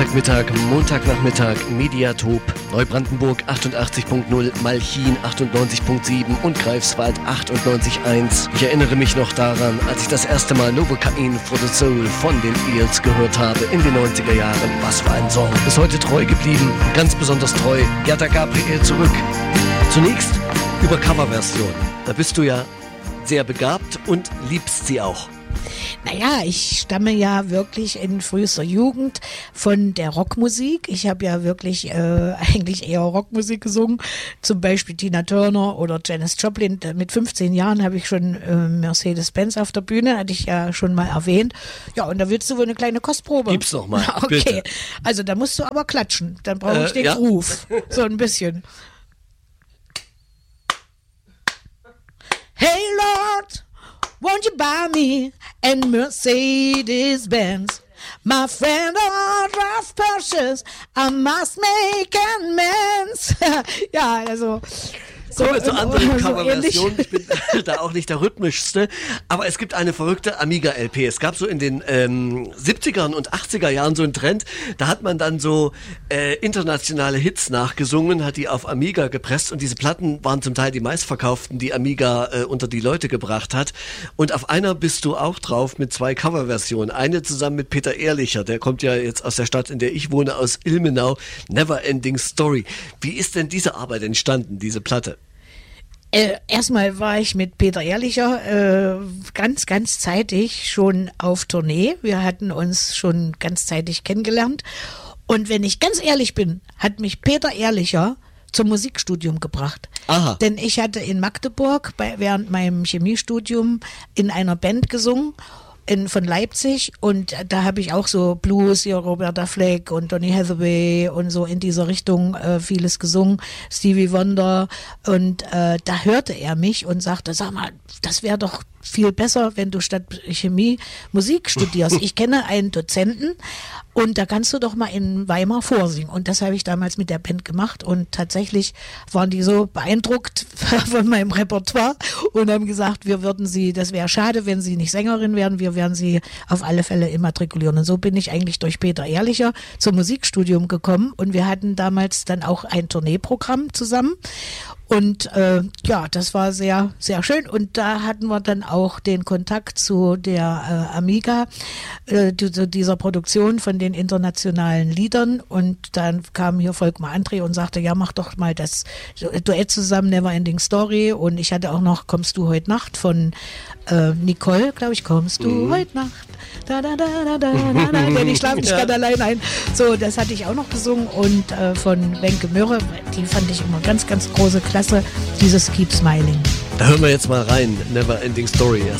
Montagnachmittag, Mediatop, Neubrandenburg 88.0, Malchin 98.7 und Greifswald 98.1. Ich erinnere mich noch daran, als ich das erste Mal Novocaine for the Soul von den Eels gehört habe in den 90er Jahren. Was für ein Song. Bis heute treu geblieben, ganz besonders treu. Gerda Gabriel zurück. Zunächst über Coverversion. Da bist du ja sehr begabt und liebst sie auch. Naja, ich stamme ja wirklich in frühester Jugend von der Rockmusik. Ich habe ja wirklich eigentlich eher Rockmusik gesungen. Zum Beispiel Tina Turner oder Janis Joplin. Mit 15 Jahren habe ich schon Mercedes-Benz auf der Bühne, hatte ich ja schon mal erwähnt. Ja, und da willst du wohl eine kleine Kostprobe. Gib's noch mal, okay. Bitte. Also da musst du aber klatschen. Dann brauche ich den Groove. So ein bisschen. Hey Lord, won't you buy me a Mercedes-Benz? My friend drives Porsches, I must make amends. Ja, also... Kommen wir zu anderen so Coverversionen. Ich bin da auch nicht der rhythmischste, aber es gibt eine verrückte Amiga-LP. Es gab so in den 70ern und 80er Jahren so einen Trend, da hat man dann so internationale Hits nachgesungen, hat die auf Amiga gepresst und diese Platten waren zum Teil die meistverkauften, die Amiga unter die Leute gebracht hat. Und auf einer bist du auch drauf mit 2 Coverversionen. Eine zusammen mit Peter Ehrlicher, der kommt ja jetzt aus der Stadt, in der ich wohne, aus Ilmenau. Never Ending Story. Wie ist denn diese Arbeit entstanden, diese Platte? Erstmal war ich mit Peter Ehrlicher ganz zeitig schon auf Tournee. Wir hatten uns schon ganz zeitig kennengelernt. Und wenn ich ganz ehrlich bin, hat mich Peter Ehrlicher zum Musikstudium gebracht. Aha. Denn ich hatte in Magdeburg während meinem Chemiestudium in einer Band gesungen. Von Leipzig, und da habe ich auch so Blues, hier Roberta Fleck und Donny Hathaway und so in dieser Richtung vieles gesungen, Stevie Wonder, und da hörte er mich und sagte, sag mal, das wäre doch viel besser, wenn du statt Chemie Musik studierst. Ich kenne einen Dozenten und da kannst du doch mal in Weimar vorsingen. Und das habe ich damals mit der Band gemacht und tatsächlich waren die so beeindruckt von meinem Repertoire und haben gesagt, das wäre schade, wenn sie nicht Sängerin werden, wir werden sie auf alle Fälle immatrikulieren. Und so bin ich eigentlich durch Peter Ehrlicher zum Musikstudium gekommen und wir hatten damals dann auch ein Tourneeprogramm zusammen. Und das war sehr, sehr schön. Und da hatten wir dann auch den Kontakt zu der Amiga, dieser Produktion von den internationalen Liedern. Und dann kam hier Volkmar André und sagte, ja, mach doch mal das Duett zusammen, Never Ending Story. Und ich hatte auch noch Kommst du heute Nacht von Nicole, glaube ich, Kommst du heute Nacht. Da, da, da, da, da, da, da, denn ich schlafe nicht gerade allein ein. So, das hatte ich auch noch gesungen. Und von Wenke Möhre, die fand ich immer ganz, ganz große Klasse, dieses Keep Smiling. Da hören wir jetzt mal rein, Never Ending Story erst.